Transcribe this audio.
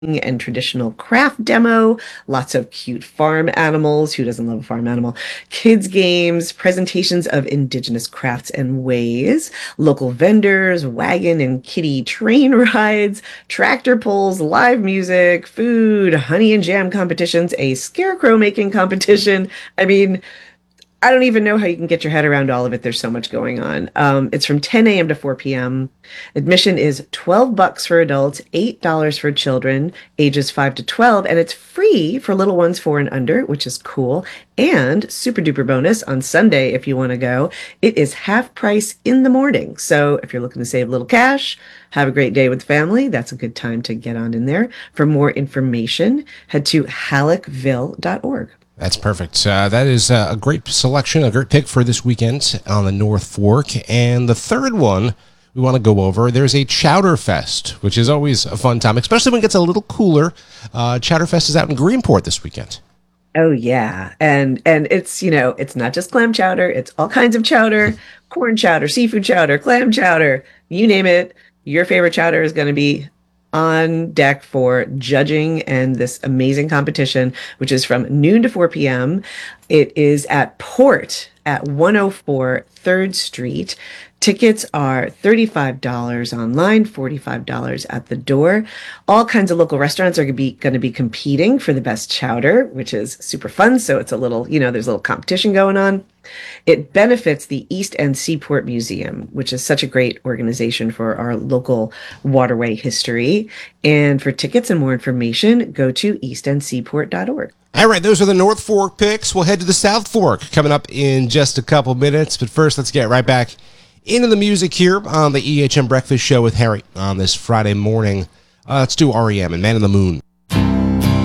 and traditional craft demo, lots of cute farm animals. Who doesn't love a farm animal? Kids games, presentations of indigenous crafts and ways, local vendors, wagon and kitty train rides, tractor pulls, live music, food, honey and jam competitions, a scarecrow making competition. I mean, I don't even know how you can get your head around all of it. There's so much going on. It's from 10 a.m. to 4 p.m. Admission is $12 for adults, $8 for children, ages 5 to 12, and it's free for little ones 4 and under, which is cool. And super duper bonus on Sunday, if you want to go, it is half price in the morning. So if you're looking to save a little cash, have a great day with family, that's a good time to get on in there. For more information, head to halleckville.org. That's perfect. That is a great selection, a great pick for this weekend on the North Fork. And the third one we want to go over, there's a Chowder Fest, which is always a fun time, especially when it gets a little cooler. Chowder Fest is out in Greenport this weekend. Oh yeah. And it's, it's not just clam chowder, it's all kinds of chowder, corn chowder, seafood chowder, clam chowder, you name it. Your favorite chowder is going to be on deck for judging and this amazing competition, which is from noon to 4 p.m. It is at Port at 104 3rd Street. Tickets are $35 online, $45 at the door. All kinds of local restaurants are going to be competing for the best chowder, which is super fun. So it's a little, there's a little competition going on. It benefits the East End Seaport Museum, which is such a great organization for our local waterway history. And for tickets and more information, go to eastendseaport.org. All right, those are the North Fork picks. We'll head to the South Fork coming up in just a couple minutes. But first, let's get right back into the music here on the EHM Breakfast Show with Harry on this Friday morning. Let's do REM and Man in the Moon.